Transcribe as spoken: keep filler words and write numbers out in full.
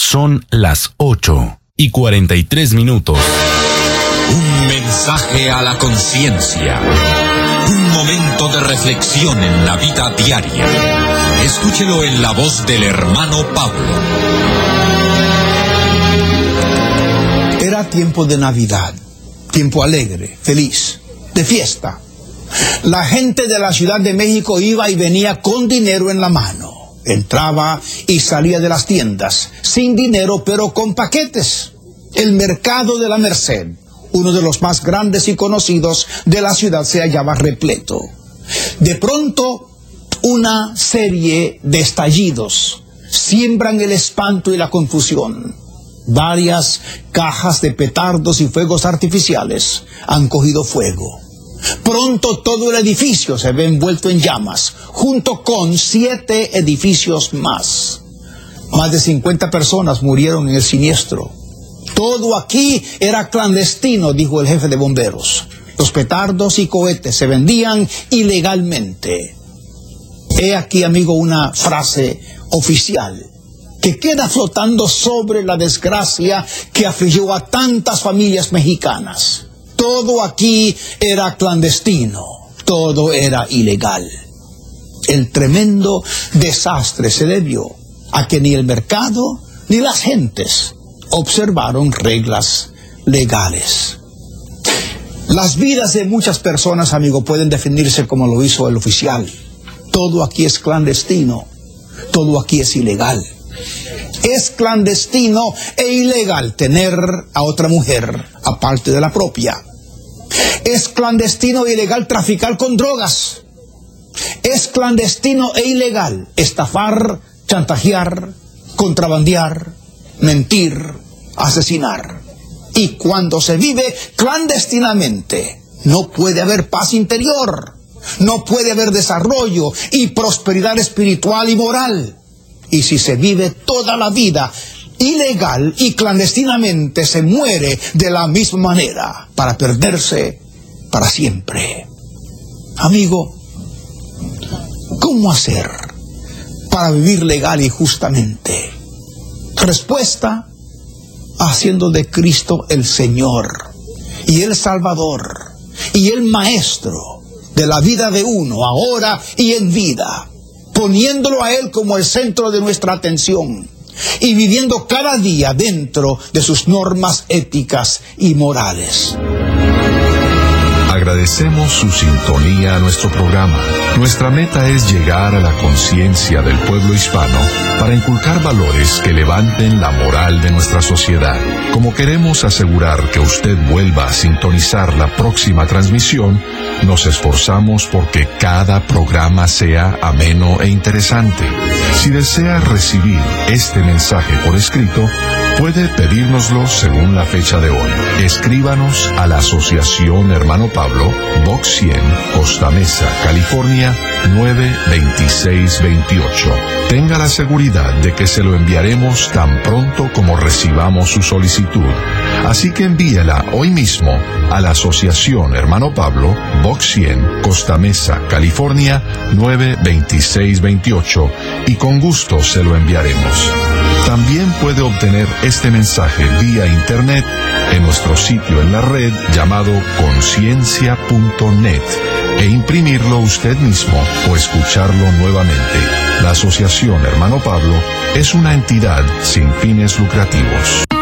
Son las ocho y cuarenta y tres minutos. Un mensaje a la conciencia. Un momento de reflexión en la vida diaria. Escúchelo en la voz del hermano Pablo. Era tiempo de Navidad, tiempo alegre, feliz, de fiesta. La gente de la Ciudad de México iba y venía con dinero en la mano. Entraba y salía de las tiendas, sin dinero pero con paquetes. El mercado de la Merced, uno de los más grandes y conocidos de la ciudad, se hallaba repleto. De pronto, una serie de estallidos siembran el espanto y la confusión. Varias cajas de petardos y fuegos artificiales han cogido fuego. Pronto todo el edificio se ve envuelto en llamas, junto con siete edificios más. Más de cincuenta personas murieron en el siniestro. Todo aquí era clandestino, dijo el jefe de bomberos. Los petardos y cohetes se vendían ilegalmente. He aquí, amigo, una frase oficial que queda flotando sobre la desgracia que afligió a tantas familias mexicanas. Todo aquí era clandestino, todo era ilegal. El tremendo desastre se debió a que ni el mercado ni las gentes observaron reglas legales. Las vidas de muchas personas, amigo, pueden definirse como lo hizo el oficial. Todo aquí es clandestino, todo aquí es ilegal. Es clandestino e ilegal tener a otra mujer aparte de la propia. Es clandestino e ilegal traficar con drogas. Es clandestino e ilegal estafar, chantajear, contrabandear, mentir, asesinar. Y cuando se vive clandestinamente, no puede haber paz interior, no puede haber desarrollo y prosperidad espiritual y moral. Y si se vive toda la vida ilegal y clandestinamente, se muere de la misma manera, para perderse para siempre. Amigo, ¿cómo hacer para vivir legal y justamente? Respuesta: haciendo de Cristo el Señor y el Salvador y el Maestro de la vida de uno, ahora y en vida, poniéndolo a Él como el centro de nuestra atención y viviendo cada día dentro de sus normas éticas y morales. Agradecemos su sintonía a nuestro programa. Nuestra meta es llegar a la conciencia del pueblo hispano para inculcar valores que levanten la moral de nuestra sociedad. Como queremos asegurar que usted vuelva a sintonizar la próxima transmisión, nos esforzamos porque cada programa sea ameno e interesante. Si desea recibir este mensaje por escrito, puede pedírnoslo según la fecha de hoy. Escríbanos a la Asociación Hermano Pablo, Box cien, Costa Mesa, California, nueve veintiséis veintiocho. Tenga la seguridad de que se lo enviaremos tan pronto como recibamos su solicitud. Así que envíela hoy mismo a la Asociación Hermano Pablo, Box cien, Costa Mesa, California, nueve veintiséis veintiocho, y con gusto se lo enviaremos. También puede obtener este mensaje vía internet en nuestro sitio en la red llamado conciencia punto net e imprimirlo usted mismo o escucharlo nuevamente. La Asociación Hermano Pablo es una entidad sin fines lucrativos.